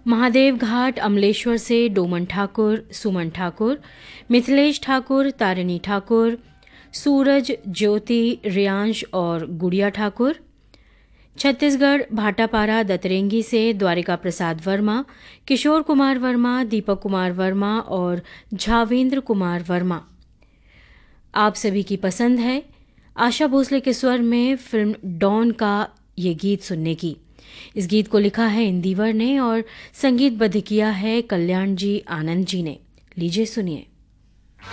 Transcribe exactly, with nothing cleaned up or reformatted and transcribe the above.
महादेव घाट अमलेश्वर से डोमन ठाकुर, सुमन ठाकुर, मिथिलेश ठाकुर, तारिणी ठाकुर, सूरज, ज्योति, रियांश और गुड़िया ठाकुर। छत्तीसगढ़ भाटापारा दतरेंगी से द्वारिका प्रसाद वर्मा, किशोर कुमार वर्मा, दीपक कुमार वर्मा और झावेंद्र कुमार वर्मा। आप सभी की पसंद है आशा भोसले के स्वर में फिल्म डॉन का ये गीत सुनने की। इस गीत को लिखा है इंदिवर ने और संगीतबद्ध किया है कल्याण जी आनंद जी ने। लीजिए सुनिए।